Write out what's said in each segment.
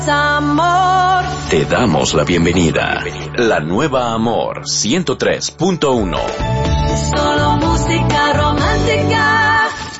Amor. Te damos la bienvenida. La nueva Amor 103.1. Solo música romántica.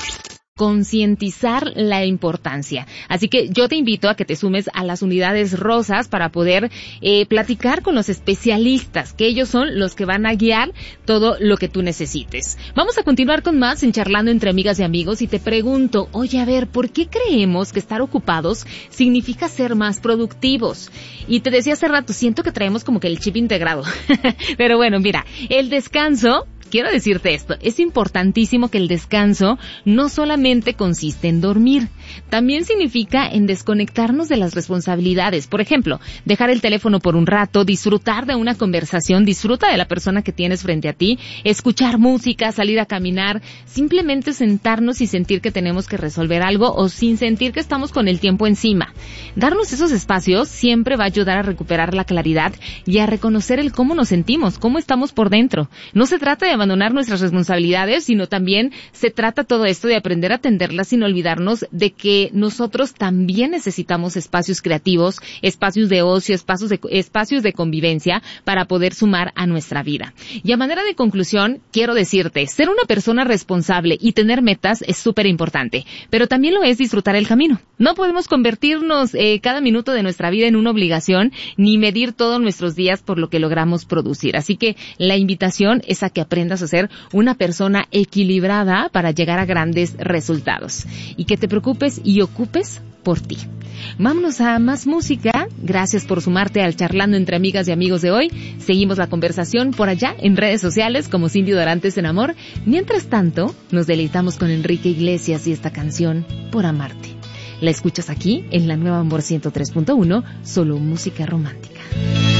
Concientizar la importancia. Así que yo te invito a que te sumes a las unidades rosas para poder platicar con los especialistas, que ellos son los que van a guiar todo lo que tú necesites. Vamos a continuar con más en Charlando entre Amigas y Amigos y te pregunto, oye, a ver, ¿por qué creemos que estar ocupados significa ser más productivos? Y te decía hace rato, siento que traemos como que el chip integrado. Pero bueno, mira, el descanso... Quiero decirte esto, es importantísimo que el descanso no solamente consiste en dormir, también significa en desconectarnos de las responsabilidades. Por ejemplo, dejar el teléfono por un rato, disfrutar de una conversación, disfruta de la persona que tienes frente a ti, escuchar música, salir a caminar, simplemente sentarnos y sentir que tenemos que resolver algo o sin sentir que estamos con el tiempo encima. Darnos esos espacios siempre va a ayudar a recuperar la claridad y a reconocer el cómo nos sentimos, cómo estamos por dentro. No se trata de abandonar nuestras responsabilidades, sino también se trata todo esto de aprender a atenderlas sin olvidarnos de que nosotros también necesitamos espacios creativos, espacios de ocio, espacios de convivencia para poder sumar a nuestra vida. Y a manera de conclusión, quiero decirte, ser una persona responsable y tener metas es súper importante, pero también lo es disfrutar el camino. No podemos convertirnos cada minuto de nuestra vida en una obligación, ni medir todos nuestros días por lo que logramos producir. Así que la invitación es a que aprendas a ser una persona equilibrada para llegar a grandes resultados y que te preocupes y ocupes por ti. Vámonos a más música. Gracias por sumarte al Charlando entre Amigas y Amigos de hoy. Seguimos la conversación por allá en redes sociales como Cindy Dorantes en Amor. Mientras tanto, nos deleitamos con Enrique Iglesias y esta canción Por Amarte. La escuchas aquí en la nueva Amor 103.1, solo música romántica.